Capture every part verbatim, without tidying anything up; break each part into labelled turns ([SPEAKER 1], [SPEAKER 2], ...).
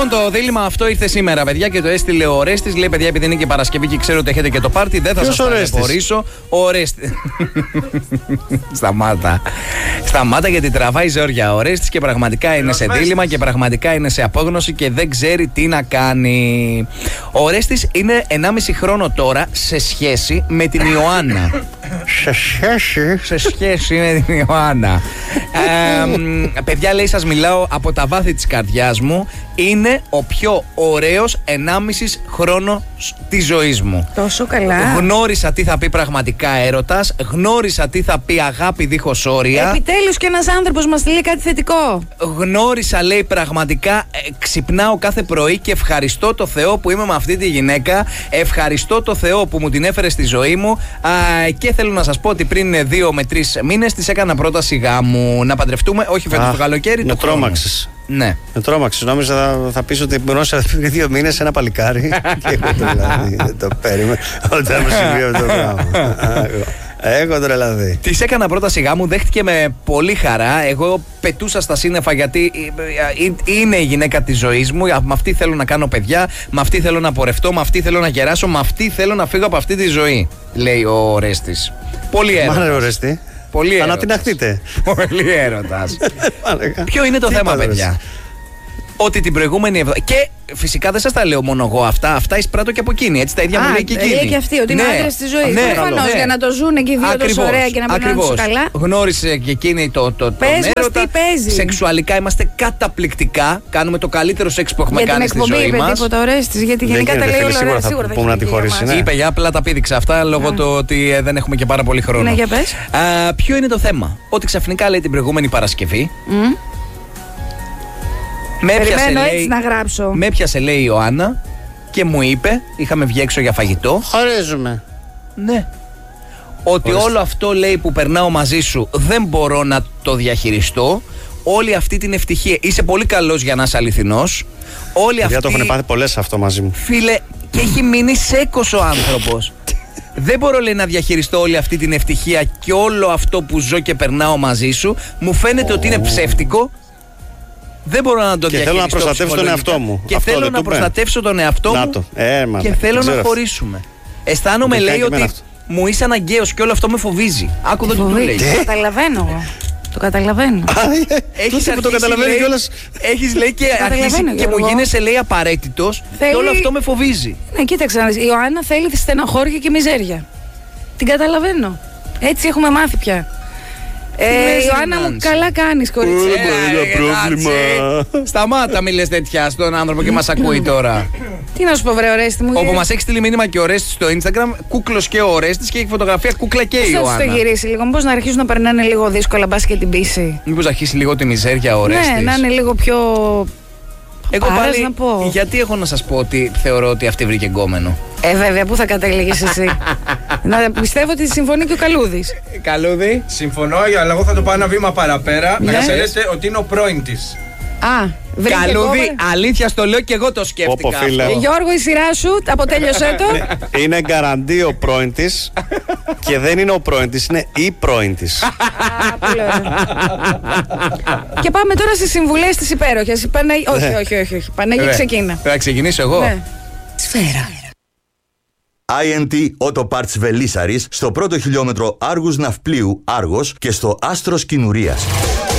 [SPEAKER 1] Λοιπόν, το δίλημμα αυτό ήρθε σήμερα, παιδιά, και το έστειλε ο Ορέστης. Λέει, παιδιά, επειδή είναι και Παρασκευή και ξέρω ότι έχετε και το πάρτι, δεν θα σας ταλαιπωρήσω. Ο Ορέστης. Σταμάτα. Σταμάτα, γιατί τραβάει ζόρια ο Ορέστης και πραγματικά είναι σε δίλημμα και πραγματικά είναι σε απόγνωση και δεν ξέρει τι να κάνει. Ο Ορέστης είναι ενάμιση χρόνο τώρα σε σχέση με την Ιωάννα.
[SPEAKER 2] Σε σχέση.
[SPEAKER 1] Σε σχέση με την Ιωάννα. ε, παιδιά, λέει, σας μιλάω από τα βάθη της καρδιάς μου. Είναι ο πιο ωραίος ενάμιση χρόνο της ζωής μου.
[SPEAKER 3] Τόσο καλά.
[SPEAKER 1] Γνώρισα τι θα πει πραγματικά έρωτας. Γνώρισα τι θα πει αγάπη δίχως όρια.
[SPEAKER 3] Επιτέλους και ένας άνθρωπος μας λέει κάτι θετικό.
[SPEAKER 1] Γνώρισα, λέει, πραγματικά ε, ξυπνάω κάθε πρωί και ευχαριστώ το Θεό που είμαι με αυτή τη γυναίκα. Ευχαριστώ το Θεό που μου την έφερε στη ζωή μου. Α, και θέλω να σας πω ότι πριν δύο με τρεις μήνες της έκανα πρόταση γάμου. Να παντρευτούμε, όχι φέτος το καλοκαίρι.
[SPEAKER 2] Με τρόμαξες.
[SPEAKER 1] Ναι.
[SPEAKER 2] Με τρόμαξες. Νόμιζα θα, θα πεις ότι γνώρισα πριν δύο μήνες ένα παλικάρι. Και εγώ δηλαδή δεν το περίμενα. Όταν μου συμβεί αυτό το πράγμα. Έχω τρελαθεί.
[SPEAKER 1] Της έκανα πρόταση γάμου, δέχτηκε με πολύ χαρά. Εγώ πετούσα στα σύννεφα γιατί είναι η γυναίκα της ζωής μου. Με αυτή θέλω να κάνω παιδιά, με αυτή θέλω να πορευτώ, με αυτή θέλω να γεράσω, με αυτή θέλω να φύγω από αυτή τη ζωή. Λέει ο Ορέστης. Πολύ έρωτας.
[SPEAKER 2] Μάνα Ορέστη.
[SPEAKER 1] Πολύ έρωτας.
[SPEAKER 2] Ανατιναχτείτε.
[SPEAKER 1] Πολύ έρωτας. Ποιο είναι το θέμα, παιδιά? Ότι την προηγούμενη εβδομάδα. Και φυσικά δεν σας τα λέω μόνο εγώ αυτά. Αυτά εισπράττω και από εκείνη. Έτσι τα ίδια μου λέει και εκείνη.
[SPEAKER 3] Λέει και αυτή ότι είναι
[SPEAKER 1] ναι.
[SPEAKER 3] άντρας της ζωής.
[SPEAKER 1] Ναι,
[SPEAKER 3] προφανώς,
[SPEAKER 1] ναι.
[SPEAKER 3] για να το ζουν και οι δύο τόσο ωραία και να περνάνε τόσο καλά.
[SPEAKER 1] Γνώρισε και εκείνη το, το,
[SPEAKER 3] Πες
[SPEAKER 1] τον
[SPEAKER 3] μας
[SPEAKER 1] έρωτα.
[SPEAKER 3] τι παίζει.
[SPEAKER 1] Σεξουαλικά είμαστε καταπληκτικά. Κάνουμε το καλύτερο σεξ που έχουμε
[SPEAKER 3] για
[SPEAKER 1] κάνει στη ζωή μας.
[SPEAKER 3] Για την εκπομπή είπε τίποτα Ορέστης, γιατί γενικά τα λέει όλα ωραία. Σίγουρα
[SPEAKER 2] θα να τη χωρίσει.
[SPEAKER 1] Ναι. Είπε, για απλά τα πήδηξα αυτά λόγω του ότι ε, δεν έχουμε και πάρα πολύ χρόνο.
[SPEAKER 3] Ναι, για πες.
[SPEAKER 1] Α, ποιο είναι το θέμα? Ότι ξαφνικά, λέει, την προηγούμενη Παρασκευή.
[SPEAKER 3] Mm.
[SPEAKER 1] Με έπιασε,
[SPEAKER 3] Περιμένω,
[SPEAKER 1] λέει,
[SPEAKER 3] έτσι να γράψω.
[SPEAKER 1] με έπιασε, λέει, η Ιωάννα και μου είπε, είχαμε βγει έξω για φαγητό.
[SPEAKER 2] Χωρίζουμε.
[SPEAKER 1] Ναι. Ότι
[SPEAKER 2] Ορίστε.
[SPEAKER 1] όλο αυτό, λέει, που περνάω μαζί σου δεν μπορώ να το διαχειριστώ. Όλη αυτή την ευτυχία. Είσαι πολύ καλός για να είσαι αληθινός. Όλη αυτή.
[SPEAKER 2] Για το έχουν πάθει πολλές αυτό μαζί μου.
[SPEAKER 1] Φίλε, και έχει μείνει σέκος ο άνθρωπος. Δεν μπορώ, λέει, να διαχειριστώ όλη αυτή την ευτυχία και όλο αυτό που ζω και περνάω μαζί σου. Μου φαίνεται oh. ότι είναι ψεύτικο. Δεν μπορώ να το
[SPEAKER 2] και
[SPEAKER 1] διαχειριστώ.
[SPEAKER 2] θέλω να προστατεύσω τον εαυτό μου.
[SPEAKER 1] Και
[SPEAKER 2] αυτό
[SPEAKER 1] θέλω να προστατεύσω τον εαυτό μου.
[SPEAKER 2] το. Ε, μα,
[SPEAKER 1] και θέλω να χωρίσουμε. Αισθάνομαι, λέει, ότι αυτό. Μου είσαι αναγκαίος και όλο αυτό με φοβίζει. Άκου εδώ τι του λέει.
[SPEAKER 3] Το καταλαβαίνω εγώ. Το καταλαβαίνω.
[SPEAKER 1] Έχεις αρχίσει, το καταλαβαίνει κιόλας. Έχεις, λέει, και αρχίσει και μου γίνεσαι, λέει, απαραίτητος. Θέλει... Και όλο αυτό με φοβίζει.
[SPEAKER 3] Ναι, κοίταξε. Η Ιωάννα θέλει στεναχώρια και μιζέρια. Την καταλαβαίνω. Έτσι έχουμε μάθει πια. Ε, Ιωάννα μου, καλά κάνεις, κορίτσι.
[SPEAKER 2] Ένα πρόβλημα.
[SPEAKER 1] Σταμάτα, μη λες τέτοια στον άνθρωπο και μας ακούει τώρα.
[SPEAKER 3] Τι να σου πω, βρε, Ορέστη μου.
[SPEAKER 1] Όπου μας έχει στείλει μήνυμα και ο Ορέστης στο Instagram, κούκλος και ο Ορέστης και έχει φωτογραφία κούκλα και η Ιωάννα.
[SPEAKER 3] Πώς το γυρίσει λίγο, μήπως να αρχίσουν να περνάνε λίγο δύσκολα, μπας και την πίση.
[SPEAKER 1] Μήπως αρχίσει λίγο τη μιζέρια ο Ορέστης.
[SPEAKER 3] Ναι, να είναι λίγο πιο.
[SPEAKER 1] Εγώ
[SPEAKER 3] Πάρες
[SPEAKER 1] πάλι,
[SPEAKER 3] να πω.
[SPEAKER 1] γιατί έχω να σας πω ότι θεωρώ ότι αυτή βρήκε γκόμενο.
[SPEAKER 3] Ε, βέβαια, πού θα κατέληγες εσύ. Να πιστεύω ότι συμφωνεί και ο Καλούδης.
[SPEAKER 1] Καλούδη.
[SPEAKER 4] Συμφωνώ, αλλά εγώ θα το πάω ένα βήμα παραπέρα.
[SPEAKER 3] Ναι.
[SPEAKER 4] Να ξέρετε ότι είναι ο πρώην της.
[SPEAKER 3] Α, βρήκε
[SPEAKER 1] Καλούδη,
[SPEAKER 3] γκόμενο.
[SPEAKER 1] αλήθεια στο λέω και εγώ το σκέφτηκα.
[SPEAKER 2] Πω, πω, φίλε.
[SPEAKER 3] Ε, Γιώργο, η σειρά σου, αποτέλειωσέ το.
[SPEAKER 2] Είναι γκαραντί ο πρώην της και δεν είναι ο πρώην της, είναι η πρώην της.
[SPEAKER 3] Α, πολύ ωραία. Και πάμε τώρα στις συμβουλές της υπέροχης. Παναγ... όχι, όχι, όχι, όχι. Παναγία, ξεκίνα.
[SPEAKER 1] Θα ξεκινήσω εγώ.
[SPEAKER 3] Ναι. Σφαίρα.
[SPEAKER 5] άι εν τι Auto Parts Βελίσσαρης στο πρώτο χιλιόμετρο Άργους Ναυπλίου Άργος και στο Άστρος Κινουρίας.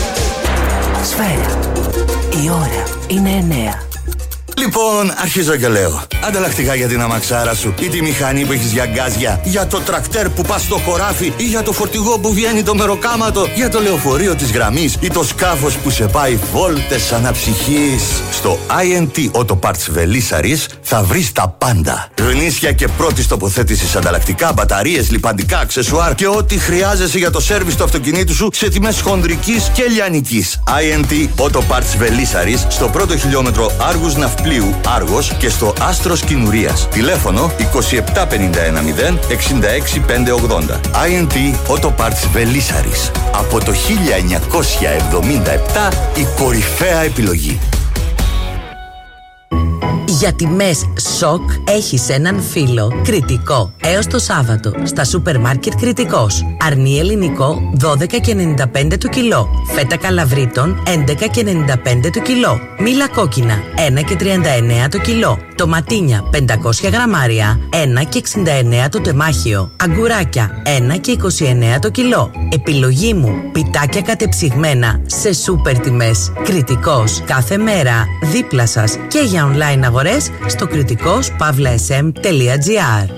[SPEAKER 6] Σφαίρα. Η ώρα είναι εννέα.
[SPEAKER 5] Λοιπόν, αρχίζω και λέω. Ανταλλακτικά για την αμαξάρα σου ή τη μηχανή που έχεις για γκάζια, για το τρακτέρ που πας στο χωράφι ή για το φορτηγό που βγαίνει το μεροκάματο, για το λεωφορείο της γραμμής ή το σκάφος που σε πάει βόλτες αναψυχής. Στο άι εν τι Auto Parts Βελίσσαρης θα βρεις τα πάντα. Γνήσια και πρώτης τοποθέτησης ανταλλακτικά, μπαταρίες, λιπαντικά, αξεσουάρ και ό,τι χρειάζεσαι για το σέρβις του αυτοκινήτου σου σε τιμές χονδρικής και λιανικής. άι εν τι Auto Parts Βελίσσαρης στο πρώτο χιλιόμετρο Άργους Ναυπλίου Άργος και στο Άστρος Κινουρίας. Τηλέφωνο είκοσι επτά πενήντα ένα μηδέν εξήντα έξι πεντακόσια ογδόντα. άι εν τι Auto Parts Βελίσσαρης. Από το χίλια εννιακόσια εβδομήντα επτά η κορυφαία επιλογή.
[SPEAKER 7] Για τιμές σοκ έχεις έναν φίλο. Κριτικό. Έως το Σάββατο στα σούπερ μάρκετ Κριτικός. Αρνί ελληνικό δώδεκα και ενενήντα πέντε το κιλό. Φέτα καλαβρίτων έντεκα και ενενήντα πέντε το κιλό. Μήλα κόκκινα ένα και τριάντα εννέα το κιλό. Τοματίνια πεντακόσια γραμμάρια ένα και εξήντα εννέα το τεμάχιο. Αγκουράκια ένα και είκοσι εννέα το κιλό. Επιλογή μου πιτάκια κατεψυγμένα σε σούπερ τιμές. Κριτικός κάθε μέρα δίπλα σας και για online αγορές στο κριτικός παύλα ες εμ τελεία τζι άρ.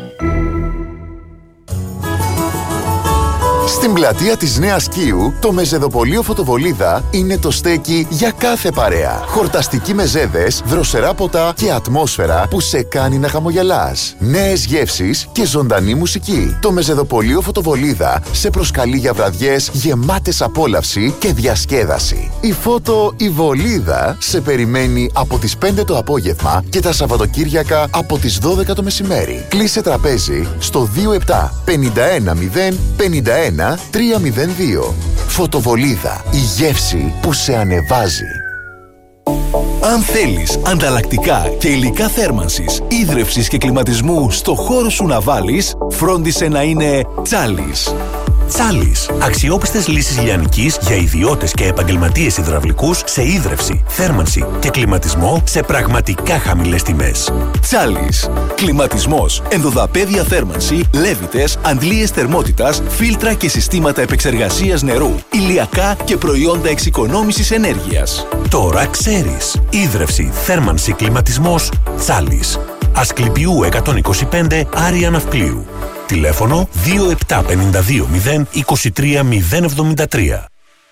[SPEAKER 8] Στην πλατεία της Νέας Κήου, το μεζεδοπωλείο Φωτοβολίδα είναι το στέκι για κάθε παρέα. Χορταστικοί μεζέδες, δροσερά ποτά και ατμόσφαιρα που σε κάνει να χαμογελάς. Νέες γεύσεις και ζωντανή μουσική. Το μεζεδοπωλείο Φωτοβολίδα σε προσκαλεί για βραδιές γεμάτες απόλαυση και διασκέδαση. Η Φώτο η Βολίδα σε περιμένει από τις πέντε το απόγευμα και τα Σαββατοκύριακα από τις δώδεκα το μεσημέρι. Κλείσε τραπέζι στο δύο επτά πενήντα ένα μηδέν πενήντα ένα τρία μηδέν δύο. Φωτοβολίδα, η γεύση που σε ανεβάζει.
[SPEAKER 9] Αν θέλεις ανταλλακτικά και υλικά θέρμανσης, ίδρευσης και κλιματισμού στο χώρο σου να βάλεις, φρόντισε να είναι Τσάλις. Τσάλις. Αξιόπιστες λύσεις λιανικής για ιδιώτες και επαγγελματίες υδραυλικούς σε ίδρυυση, θέρμανση και κλιματισμό σε πραγματικά χαμηλές τιμές. Τσάλις. Κλιματισμός, ενδοδαπέδια θέρμανση, λέβητες, αντλίες θερμότητας, φίλτρα και συστήματα επεξεργασίας νερού, ηλιακά και προϊόντα εξοικονόμησης ενέργειας. Τώρα ξέρεις. Ίδρυυση, θέρμανση, κλιματισμός. Τσάλις. Ασκληπιού εκατόν είκοσι πέντε Άρια Ναυπλίου. Τηλέφωνο δύο επτά πέντε δύο μηδέν είκοσι τρία μηδέν εβδομήντα τρία.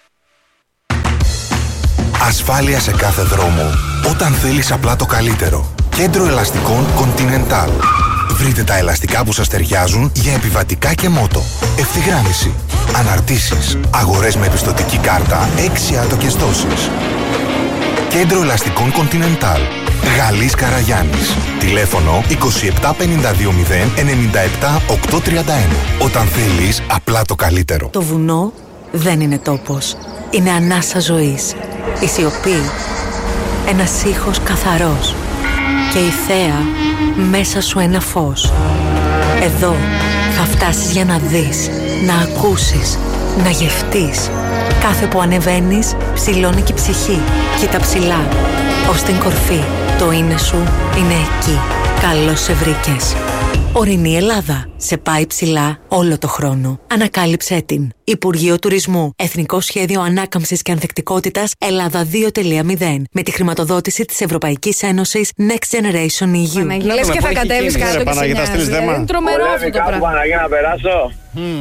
[SPEAKER 10] Ασφάλεια σε κάθε δρόμο όταν θέλεις απλά το καλύτερο. Κέντρο ελαστικών Continental. Βρείτε τα ελαστικά που σας ταιριάζουν για επιβατικά και μότο. Ευθυγράμμιση, αναρτήσεις, αγορές με επιστωτική κάρτα, έξι άτοκες δόσεις. Κέντρο ελαστικών Continental. Γαλλής Καραγιάννης. Τηλέφωνο είκοσι επτά πενήντα δύο μηδέν ενενήντα επτά οκτακόσια τριάντα ένα. Όταν θέλεις απλά το καλύτερο.
[SPEAKER 11] Το βουνό δεν είναι τόπος. Είναι ανάσα ζωής. Η σιωπή. Ένας ήχος καθαρός. Και η θέα μέσα σου ένα φως. Εδώ θα φτάσεις για να δεις, να ακούσεις, να γευτείς. Κάθε που ανεβαίνεις ψηλώνει και η ψυχή. Κοίτα ψηλά, ως την κορφή. Το είναι σου είναι εκεί. Καλώς σε βρήκες. Ορεινή Ελλάδα. Σε πάει ψηλά όλο το χρόνο. Ανακάλυψέ την. Υπουργείο Τουρισμού. Εθνικό Σχέδιο Ανάκαμψης και Ανθεκτικότητας Ελλάδα δύο τελεία μηδέν. Με τη χρηματοδότηση της Ευρωπαϊκής Ένωσης Next Generation ι γιου.
[SPEAKER 3] Παναγία, λες και θα κατέβεις κάτω και σε νοιάζει. Είναι τρομερό αυτό το πράγμα.
[SPEAKER 12] Παναγία, να περάσω.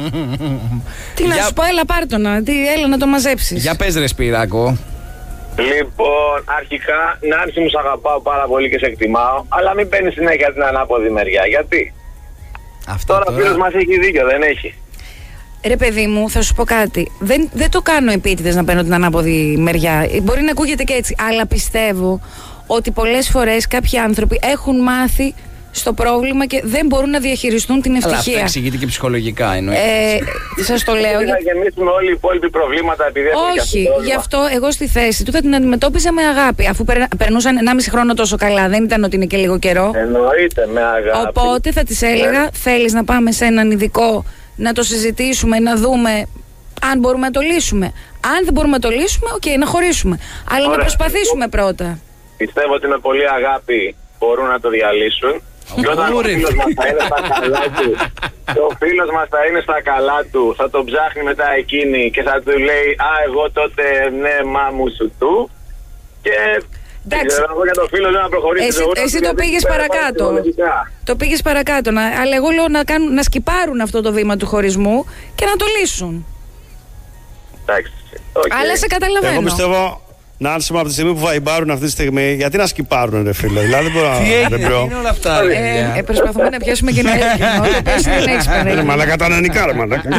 [SPEAKER 3] Τι να σου πω, έλα πάρ' το να, έλα να το μαζέψεις.
[SPEAKER 1] Για πες ρε Σπυράκο.
[SPEAKER 12] Λοιπόν, αρχικά, Νάνση μου σ' αγαπάω πάρα πολύ και σε εκτιμάω, αλλά μην παίρνει συνέχεια την ανάποδη μεριά. Γιατί?
[SPEAKER 1] Αυτό
[SPEAKER 12] τώρα ο
[SPEAKER 1] τώρα...
[SPEAKER 12] φίλος μας έχει δίκιο, δεν έχει.
[SPEAKER 3] Ρε παιδί μου, θα σου πω κάτι. Δεν, δεν το κάνω επίτηδες να παίρνω την ανάποδη μεριά. Μπορεί να ακούγεται και έτσι, αλλά πιστεύω ότι πολλές φορές κάποιοι άνθρωποι έχουν μάθει στο πρόβλημα και δεν μπορούν να διαχειριστούν την ευτυχία.
[SPEAKER 1] Αλλά αυτό εξηγείται και ψυχολογικά εννοείται.
[SPEAKER 3] Ε, σας το λέω.
[SPEAKER 12] Δεν θα γεμίσουμε όλοι οι υπόλοιποι προβλήματα επειδή έχουμε.
[SPEAKER 3] Όχι, γι' αυτό εγώ στη θέση του θα την αντιμετώπιζα με αγάπη. Αφού περνούσαν ενάμιση χρόνο τόσο καλά, δεν ήταν ότι είναι και λίγο καιρό.
[SPEAKER 12] Εννοείται, με αγάπη.
[SPEAKER 3] Οπότε θα της έλεγα, yeah. θέλεις να πάμε σε έναν ειδικό, να το συζητήσουμε, να δούμε αν μπορούμε να το λύσουμε. Αν δεν μπορούμε να το λύσουμε, οκ, okay, να χωρίσουμε. Αλλά Ωραία. να προσπαθήσουμε λοιπόν, πρώτα.
[SPEAKER 12] Πιστεύω ότι με πολύ αγάπη μπορούν να το διαλύσουν. Και όταν ο φίλος μας θα είναι στα καλά του, και ο φίλος μας θα είναι στα καλά του, θα τον ψάχνει μετά εκείνη και θα του λέει «Α, εγώ τότε ναι, μα μου σου του». Και
[SPEAKER 3] εντάξει,
[SPEAKER 12] εγώ για τον φίλο λέω να προχωρήσει.
[SPEAKER 3] Εσύ, εσύ το πήγες παρακάτω. Το πήγες παρακάτω. Να, αλλά εγώ λέω να, κάνουν, να σκυπάρουν αυτό το βήμα του χωρισμού και να το λύσουν.
[SPEAKER 12] Εντάξει. Okay.
[SPEAKER 3] Αλλά σε καταλαβαίνω.
[SPEAKER 2] Εγώ πιστεύω, Νάνση μου, από τη στιγμή που βαϊμπάρουν αυτή τη στιγμή, γιατί να σκυπάρουν, ρε φίλε. Δηλαδή δεν μπορώ.
[SPEAKER 1] Τι έγινε όλα αυτά.
[SPEAKER 3] Ε, ε, προσπαθούμε να πιάσουμε και ένα κοινό, το οποίο δεν έχει παρέλθει.
[SPEAKER 2] Μα λέγα τα κανονικά, ρε μαλάκα.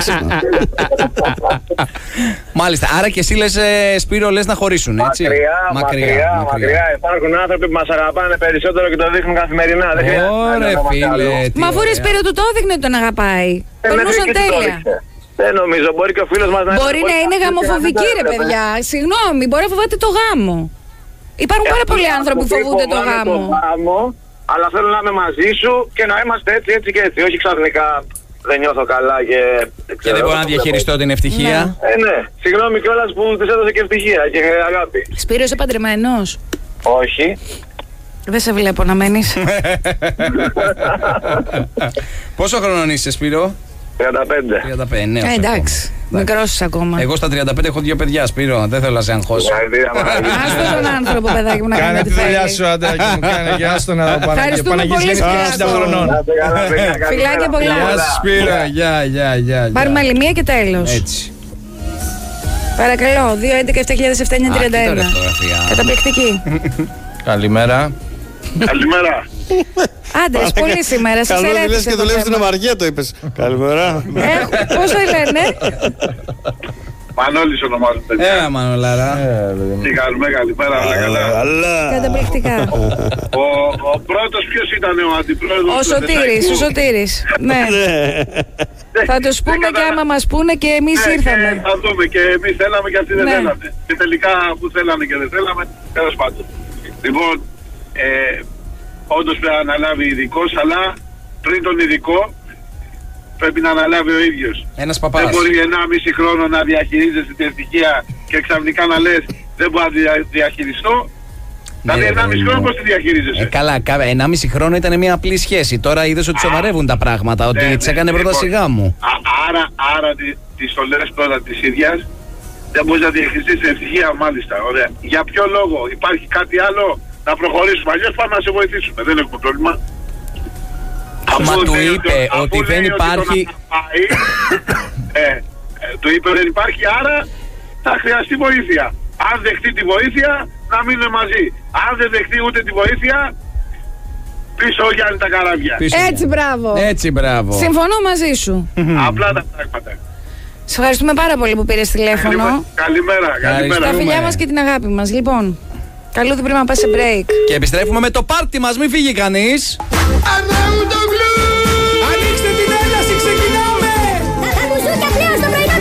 [SPEAKER 1] Μάλιστα, άρα και εσύ λες, Σπύρο, λες να χωρίσουν, έτσι.
[SPEAKER 12] Μακριά, μακριά, μακριά. Υπάρχουν άνθρωποι που μας αγαπάνε περισσότερο και το δείχνουν καθημερινά.
[SPEAKER 1] Ωραία, φίλε.
[SPEAKER 3] Μα αφού ρε Σπύρο του το έδειχνε ότι τον αγαπάει. Περνούσαν τέλεια.
[SPEAKER 12] Δεν νομίζω, μπορεί και ο φίλος μας να
[SPEAKER 3] μπορεί να είναι γαμοφοβική, ρε παιδιά. Συγγνώμη, μπορεί να φοβάται το γάμο. Υπάρχουν πάρα πολλοί άνθρωποι που φοβούνται το γάμο.
[SPEAKER 12] Το γάμο. Αλλά θέλω να είμαι μαζί σου και να είμαστε έτσι, έτσι και έτσι. Όχι ξαφνικά δεν νιώθω καλά και.
[SPEAKER 1] Και δεν μπορώ να διαχειριστώ την ευτυχία.
[SPEAKER 12] Ναι. Ε, ναι. Συγγνώμη κιόλας που της έδωσε και ευτυχία και αγάπη.
[SPEAKER 3] Σπύρο, είσαι παντρεμένος?
[SPEAKER 12] Όχι.
[SPEAKER 3] Δεν σε βλέπω να μένεις.
[SPEAKER 1] Πόσο χρονών είσαι, Σπύρο?
[SPEAKER 12] τριάντα πέντε.
[SPEAKER 1] τριάντα πέντε, ναι,
[SPEAKER 3] ε, εντάξει. Μικρός είσαι ακόμα.
[SPEAKER 1] Εγώ στα τριάντα πέντε έχω δύο παιδιά, Σπύρο. Δεν θέλω να σε αγχώσω.
[SPEAKER 3] Άστο τον άνθρωπο, παιδάκι μου, να κάνει
[SPEAKER 4] τη δουλειά σου, αντράκι μου. Κάνε και άστο να το πάνε.
[SPEAKER 3] Ευχαριστούμε πολύ,
[SPEAKER 4] εξήντα χρονών.
[SPEAKER 3] Φιλάκια πολλά.
[SPEAKER 1] Γεια σου, Σπύρο. Γεια, γεια, γεια.
[SPEAKER 3] Πάρουμε άλλη μία και τέλος.
[SPEAKER 1] Έτσι.
[SPEAKER 3] Παρακαλώ, δύο έντεκα επτά χιλιάδες επτακόσια τριάντα ένα. Καταπληκτική.
[SPEAKER 4] Καλημέρα.
[SPEAKER 12] Καλημέρα.
[SPEAKER 3] Άντρες, πολύ σήμερα. Σας
[SPEAKER 2] Καλό
[SPEAKER 3] ερέθησε
[SPEAKER 2] λες και
[SPEAKER 3] το
[SPEAKER 2] δουλεύεις στην
[SPEAKER 3] θέμα.
[SPEAKER 2] αμαργία, το είπες. Καλημέρα.
[SPEAKER 3] Ε, πώς το λένε?
[SPEAKER 12] Μανώλης ονομάζεται.
[SPEAKER 1] Ε, Μανολάρα.
[SPEAKER 12] Τι κάνουμε, καλημέρα, όλα καλά.
[SPEAKER 3] Καταπληκτικά.
[SPEAKER 12] Ο, ο πρώτος ποιος ήταν ο αντιπρόεδρος?
[SPEAKER 3] Ο Σωτήρης, ο Σωτήρης. Ναι. Θα τους πούμε και άμα μας πούνε και εμείς ήρθαμε.
[SPEAKER 12] Θα δούμε και εμείς θέλαμε και αυτοί δεν
[SPEAKER 3] Ναι.
[SPEAKER 12] θέλανε. Και τελικά που θέλανε και δεν θέλαμε, τέλος πάντων. Λοιπόν, ε, όντως πρέπει να αναλάβει ειδικός, αλλά πριν τον ειδικό πρέπει να αναλάβει ο ίδιος.
[SPEAKER 1] Ένας παπάς.
[SPEAKER 12] Δεν μπορεί ενάμιση χρόνο να διαχειρίζεσαι την ευτυχία και ξαφνικά να λες δεν μπορώ να τη διαχειριστώ. Δηλαδή ενάμιση χρόνο πώς τη διαχειρίζεσαι?
[SPEAKER 1] Ε, καλά, ενάμιση χρόνο ήταν μια απλή σχέση. Τώρα είδες ότι σοβαρεύουν τα πράγματα, ότι
[SPEAKER 12] ναι,
[SPEAKER 1] της έκανε
[SPEAKER 12] ναι,
[SPEAKER 1] πρόταση
[SPEAKER 12] λοιπόν,
[SPEAKER 1] γάμου.
[SPEAKER 12] Α, άρα, άρα τις το λες πρώτα της ίδιας, δεν μπορείς να διαχειριστείς την ευτυχία, μάλιστα. Ωραία. Για ποιο λόγο, υπάρχει κάτι άλλο να προχωρήσουμε? Αλλιώς πάμε να σε βοηθήσουμε, δεν έχουμε πρόβλημα.
[SPEAKER 1] Μα του είπε
[SPEAKER 12] αφού
[SPEAKER 1] ότι
[SPEAKER 12] λέει
[SPEAKER 1] δεν υπάρχει.
[SPEAKER 12] τον αγαπάει, ε, ε, του είπε δεν υπάρχει, άρα θα χρειαστεί βοήθεια. Αν δεχτεί τη βοήθεια, να μείνουμε μαζί. Αν δεν δεχτεί ούτε τη βοήθεια, πίσω ο Γιάννη τα καράβια.
[SPEAKER 3] Έτσι, μπράβο.
[SPEAKER 1] Έτσι, μπράβο.
[SPEAKER 3] Συμφωνώ μαζί σου.
[SPEAKER 12] Απλά τα πράγματα.
[SPEAKER 3] Σε ευχαριστούμε πάρα πολύ που πήρες τηλέφωνο.
[SPEAKER 12] Καλημέρα, καλημέρα.
[SPEAKER 3] Τα φιλιά μας και την αγάπη μας. Λοιπόν, καλό του πρέπει να πας σε break.
[SPEAKER 1] Και επιστρέφουμε με το πάρτι μας, μην φύγει κανείς.